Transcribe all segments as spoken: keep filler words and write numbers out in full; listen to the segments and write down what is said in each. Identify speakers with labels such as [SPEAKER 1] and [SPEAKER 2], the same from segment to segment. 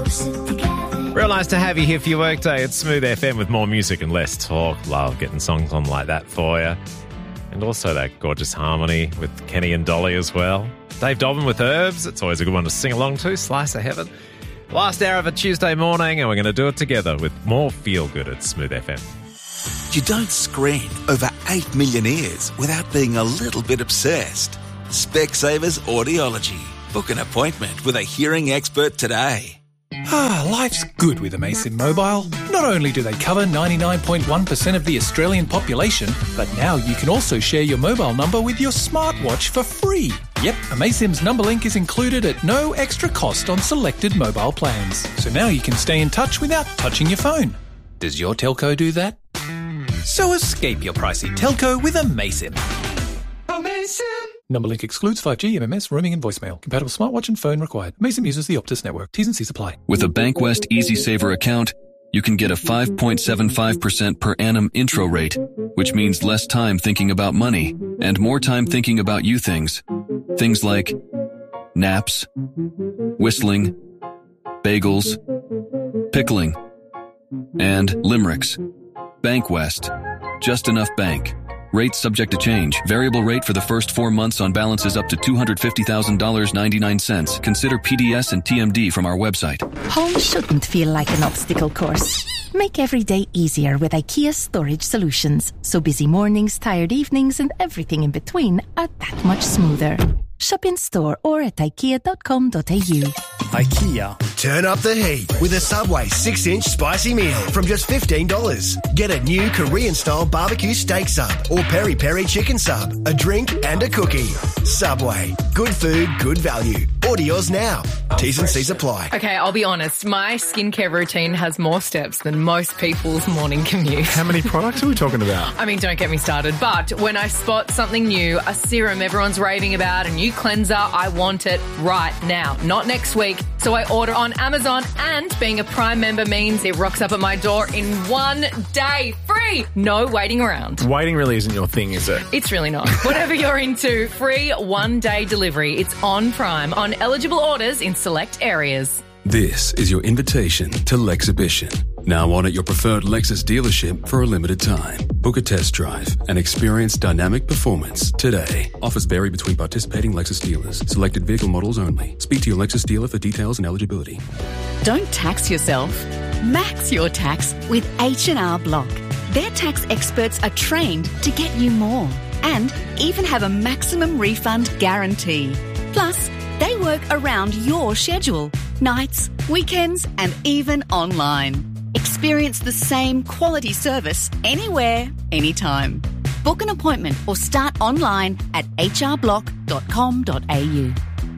[SPEAKER 1] Real nice to have you here for your workday. It's Smooth F M with more music and less talk. Love getting songs on like that for you. And also that gorgeous harmony with Kenny and Dolly as well. Dave Dobbin with Herbs. It's always a good one to sing along to. Slice of Heaven. Last hour of a Tuesday morning, and we're going to do it together with more Feel Good at Smooth F M.
[SPEAKER 2] You don't screen over eight million ears without being a little bit obsessed. Specsavers Audiology. Book an appointment with a hearing expert today.
[SPEAKER 3] Ah, life's good with Amaysim Mobile. Not only do they cover ninety-nine point one percent of the Australian population, but now you can also share your mobile number with your smartwatch for free. Yep, Amaysim's number link is included at no extra cost on selected mobile plans. So now you can stay in touch without touching your phone. Does your telco do that? So escape your pricey telco with Amaysim. Amaysim! Number link excludes five G, M M S, roaming and voicemail. Compatible smartwatch and phone required. Amaysim uses the Optus network. T's and C's apply.
[SPEAKER 4] With a Bankwest Easy Saver account, you can get a five point seven five percent per annum intro rate, which means less time thinking about money and more time thinking about you things. Things like naps, whistling, bagels, pickling, and limericks. Bankwest. Just enough bank. Rates subject to change. Variable rate for the first four months on balances up to two hundred fifty thousand dollars and ninety-nine cents. Consider P D S and T M D from our website.
[SPEAKER 5] Home shouldn't feel like an obstacle course. Make every day easier with IKEA Storage Solutions. So busy mornings, tired evenings, and everything in between are that much smoother. Shop in store or at ikea dot com dot a u.
[SPEAKER 6] IKEA. Turn up the heat with a Subway six inch spicy meal from just fifteen dollars. Get a new Korean-style barbecue steak sub or peri-peri chicken sub, a drink and a cookie. Subway. Good food, good value. Order yours now. T's and C's apply.
[SPEAKER 7] Okay, I'll be honest. My skincare routine has more steps than most people's morning commute.
[SPEAKER 8] How many products are we talking about?
[SPEAKER 7] I mean, don't get me started. But when I spot something new, a serum everyone's raving about, a new cleanser, I want it right now, not next week. So I order on Amazon, and being a Prime member means it rocks up at my door in one day. Free! No waiting around.
[SPEAKER 8] Waiting really isn't your thing, is it?
[SPEAKER 7] It's really not. Whatever you're into, free one-day delivery. It's on Prime, on eligible orders in select areas.
[SPEAKER 9] This is your invitation to Lexhibition. Now on at your preferred Lexus dealership for a limited time. Book a test drive and experience dynamic performance today. Offers vary between participating Lexus dealers. Selected vehicle models only. Speak to your Lexus dealer for details and eligibility.
[SPEAKER 10] Don't tax yourself. Max your tax with H and R Block. Their tax experts are trained to get you more and even have a maximum refund guarantee. Plus, they work around your schedule, nights, weekends, and even online. Experience the same quality service anywhere, anytime. Book an appointment or start online at h r block dot com dot a u.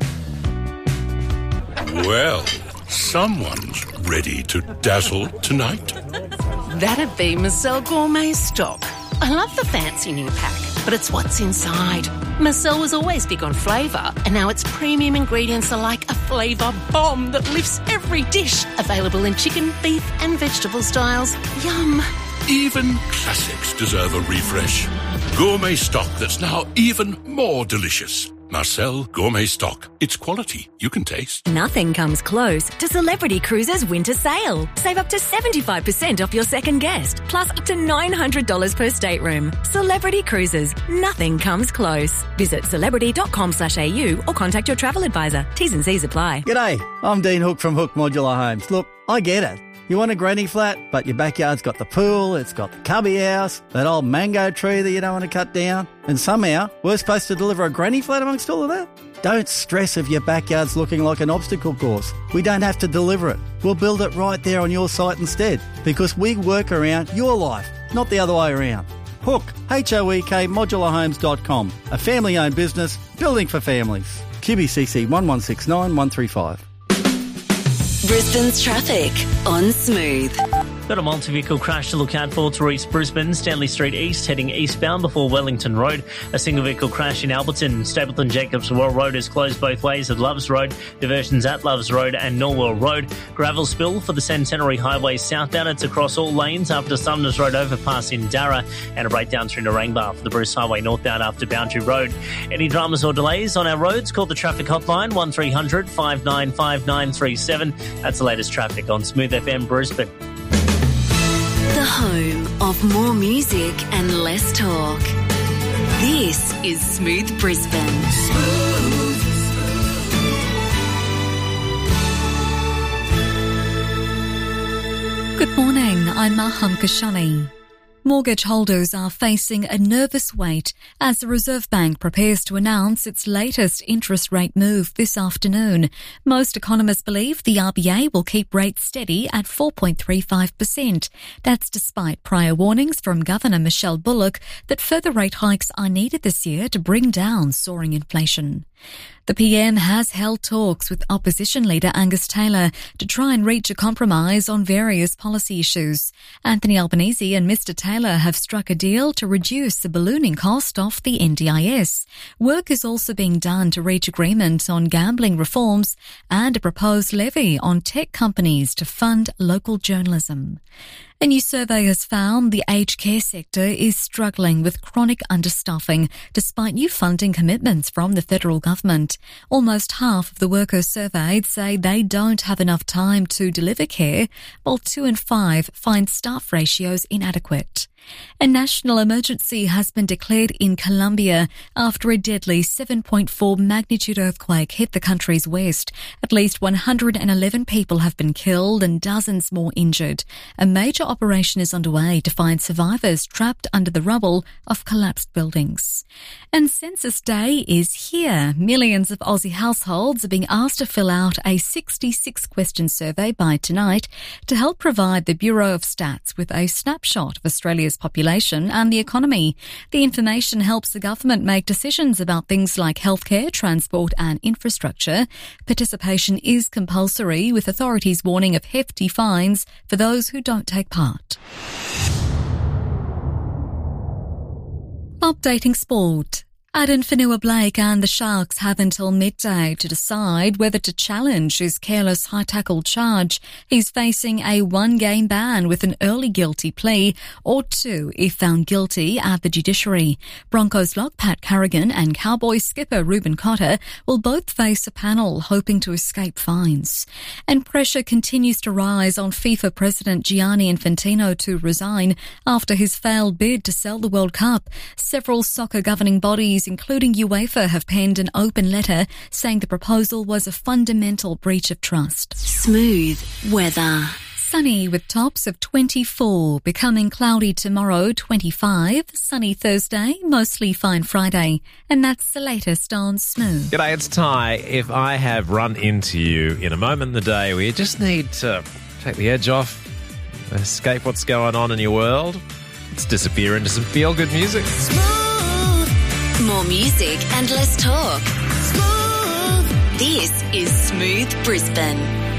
[SPEAKER 11] Well, someone's ready to dazzle tonight.
[SPEAKER 12] That'd be Marcel Gourmet Stock. I love the fancy new pack, but it's what's inside. Marcel was always big on flavour, and now its premium ingredients are like a flavour bomb that lifts every dish. Available in chicken, beef and vegetable styles. Yum.
[SPEAKER 11] Even classics deserve a refresh. Gourmet Stock that's now even more delicious. Marcel Gourmet Stock. It's quality you can taste.
[SPEAKER 13] Nothing comes close to Celebrity Cruises winter sale. Save up to seventy-five percent off your second guest, plus up to nine hundred dollars per stateroom. Celebrity Cruises. Nothing comes close. Visit celebrity dot com slash a u or contact your travel advisor. T's and C's apply.
[SPEAKER 14] G'day, I'm Dean Hook from Hook Modular Homes. Look, I get it. You want a granny flat, but your backyard's got the pool, it's got the cubby house, that old mango tree that you don't want to cut down, and somehow we're supposed to deliver a granny flat amongst all of that? Don't stress if your backyard's looking like an obstacle course. We don't have to deliver it. We'll build it right there on your site instead, because we work around your life, not the other way around. Hook, H O E K, modular homes dot com, a family-owned business, building for families. Q B C C one one six nine one three five.
[SPEAKER 13] Brisbane's traffic on Smooth.
[SPEAKER 15] Got a multi-vehicle crash to look out for to East Brisbane, Stanley Street East, heading eastbound before Wellington Road. A single vehicle crash in Alberton. Stapleton Jacobs Well Road is closed both ways at Loves Road. Diversions at Loves Road and Norwell Road. Gravel spill for the Centenary Highway southbound. It's across all lanes after Sumners Road overpass in Darra. And a breakdown through Narangba for the Bruce Highway northbound after Boundary Road. Any dramas or delays on our roads, call the traffic hotline one three hundred five nine five nine three seven. That's the latest traffic on Smooth F M Brisbane.
[SPEAKER 13] The home of more music and less talk. This is Smooth Brisbane. Smooth.
[SPEAKER 16] Good morning, I'm Maham Kashani. Mortgage holders are facing a nervous wait as the Reserve Bank prepares to announce its latest interest rate move this afternoon. Most economists believe the R B A will keep rates steady at four point three five percent. That's despite prior warnings from Governor Michelle Bullock that further rate hikes are needed this year to bring down soaring inflation. The P M has held talks with opposition leader Angus Taylor to try and reach a compromise on various policy issues. Anthony Albanese and Mister Taylor have struck a deal to reduce the ballooning cost of the N D I S. Work is also being done to reach agreement on gambling reforms and a proposed levy on tech companies to fund local journalism. A new survey has found the aged care sector is struggling with chronic understaffing despite new funding commitments from the federal government. Almost half of the workers surveyed say they don't have enough time to deliver care, while two in five find staff ratios inadequate. A national emergency has been declared in Colombia after a deadly seven point four magnitude earthquake hit the country's west. At least one hundred eleven people have been killed and dozens more injured. A major operation is underway to find survivors trapped under the rubble of collapsed buildings. And Census Day is here. Millions of Aussie households are being asked to fill out a sixty-six question survey by tonight to help provide the Bureau of Stats with a snapshot of Australia's population and the economy. The information helps the government make decisions about things like healthcare, transport and infrastructure. Participation is compulsory, with authorities warning of hefty fines for those who don't take part. Updating sport. Aden Fonua-Blake and the Sharks have until midday to decide whether to challenge his careless high-tackle charge. He's facing a one-game ban with an early guilty plea, or two if found guilty at the judiciary. Broncos lock Pat Carrigan and Cowboys skipper Ruben Cotter will both face a panel hoping to escape fines. And pressure continues to rise on FIFA President Gianni Infantino to resign after his failed bid to sell the World Cup. Several soccer governing bodies, including UEFA, have penned an open letter saying the proposal was a fundamental breach of trust.
[SPEAKER 13] Smooth weather.
[SPEAKER 16] Sunny with tops of twenty-four, becoming cloudy tomorrow, twenty-five, sunny Thursday, mostly fine Friday. And that's the latest on Smooth.
[SPEAKER 1] G'day, it's Ty. If I have run into you in a moment in the day where you just need to take the edge off, escape what's going on in your world, let's disappear into some feel-good music.
[SPEAKER 13] Smooth. More music and less talk. Smooth. This is Smooth Brisbane.